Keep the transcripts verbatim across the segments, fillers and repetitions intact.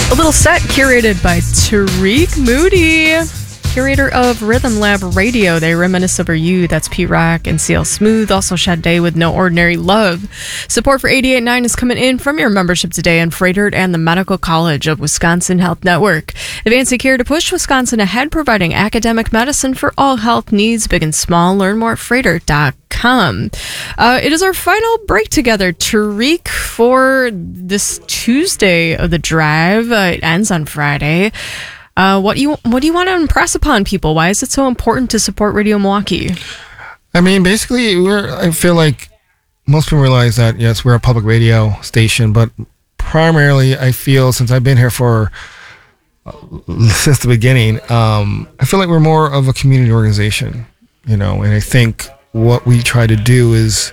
A little set curated by Tariq Moody, curator of Rhythm Lab Radio. They reminisce over you. That's Pete Rock and C L Smooth. Also Sade with No Ordinary Love. Support for eighty-eight point nine is coming in from your membership today in Freighter and the Medical College of Wisconsin Health Network. Advancing care to push Wisconsin ahead, providing academic medicine for all health needs, big and small. Learn more at freighter dot com. Uh, it is our final break together, Tariq, for this Tuesday of the drive. Uh, it ends on Friday. Uh, what do you what do you want to impress upon people? Why is it so important to support Radio Milwaukee? I mean, basically, we're. I feel like most people realize that yes, we're a public radio station, but primarily, I feel since I've been here for uh, since the beginning, um, I feel like we're more of a community organization, you know. And I think what we try to do is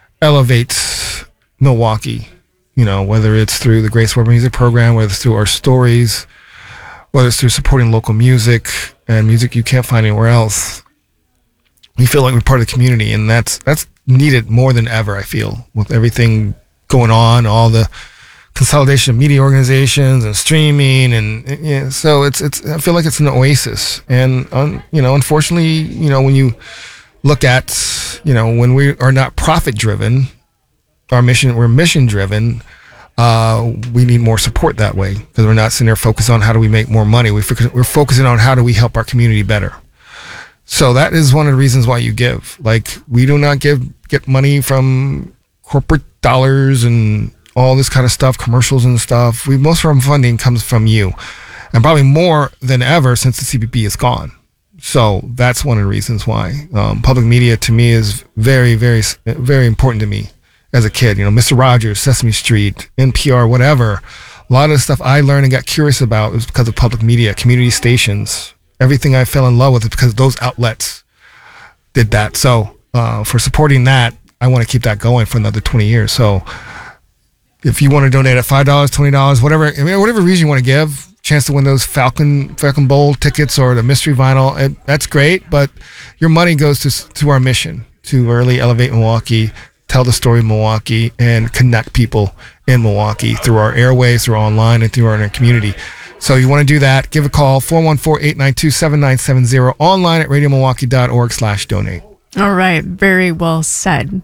elevate Milwaukee, you know, whether it's through the Grace Weber Music Program, whether it's through our stories, whether it's through supporting local music and music you can't find anywhere else. We feel like we're part of the community, and that's that's needed more than ever, I feel, with everything going on, all the consolidation of media organizations and streaming, and yeah, so it's it's. I feel like it's an oasis, and um, you know, unfortunately, you know, when you look at, you know, when we are not profit driven, our mission, we're mission driven. Uh, we need more support that way, because we're not sitting there focused on how do we make more money. We focus, we're focusing on how do we help our community better. So that is one of the reasons why you give. Like, we do not give get money from corporate dollars and all this kind of stuff, commercials and stuff. We most of our funding comes from you, and probably more than ever since the C B P is gone. So that's one of the reasons why um, public media to me is very, very, very important to me. As a kid, you know, Mister Rogers, Sesame Street, N P R, whatever. A lot of the stuff I learned and got curious about was because of public media, community stations. Everything I fell in love with is because those outlets did that. So uh, for supporting that, I want to keep that going for another twenty years. So if you want to donate at five dollars, twenty dollars, whatever, I mean, whatever reason you want to give, chance to win those Falcon Falcon Bowl tickets or the mystery vinyl, it, that's great. But your money goes to to our mission, to really elevate Milwaukee, tell the story of Milwaukee, and connect people in Milwaukee through our airways, through online, and through our community. So you want to do that, give a call, four one four, eight nine two, seven nine seven zero, online at radiomilwaukee.org slash donate. All right. Very well said.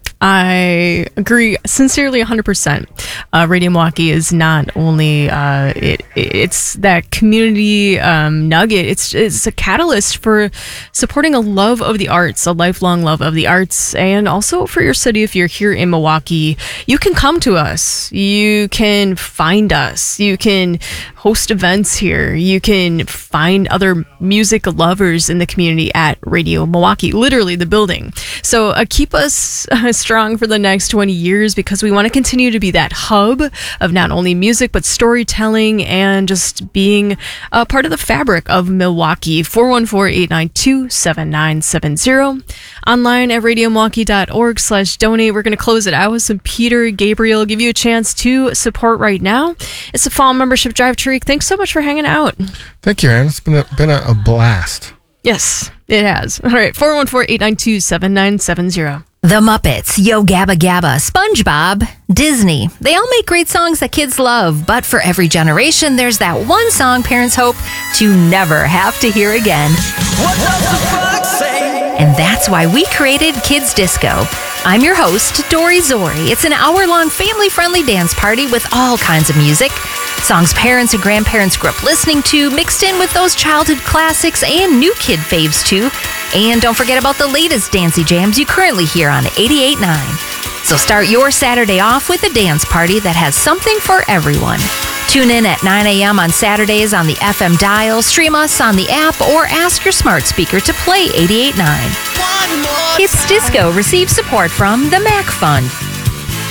I agree sincerely one hundred percent. Uh, Radio Milwaukee is not only, uh, it, it's that community um, nugget. It's, it's a catalyst for supporting a love of the arts, a lifelong love of the arts, and also for your city. If you're here in Milwaukee, you can come to us. You can find us. You can host events here. You can find other music lovers in the community at Radio Milwaukee, literally the building. So uh, keep us uh, strong for the next twenty years, because we want to continue to be that hub of not only music, but storytelling and just being a part of the fabric of Milwaukee. four one four, eight nine two, seven nine seven zero. Online at radiomilwaukee.org slash donate. We're going to close it out with some Peter Gabriel. Give you a chance to support right now. It's a fall membership drive. Tariq, thanks so much for hanging out. Thank you, Aaron. It's been a, been a, a blast. Yes, it has. All right, four one four, eight nine two, seven nine seven zero. The Muppets, Yo Gabba Gabba, SpongeBob, Disney. They all make great songs that kids love, but for every generation, there's that one song parents hope to never have to hear again. What does the fox say? And that's why we created Kids Disco. I'm your host, Dory Zori. It's an hour-long family-friendly dance party with all kinds of music. Songs parents and grandparents grew up listening to, mixed in with those childhood classics and new kid faves too. And don't forget about the latest dancey jams you currently hear on eighty-eight point nine. So start your Saturday off with a dance party that has something for everyone. Tune in at nine a.m. on Saturdays on the F M dial, stream us on the app, or ask your smart speaker to play eighty-eight point nine. Kids Disco receives support from the Mac Fund,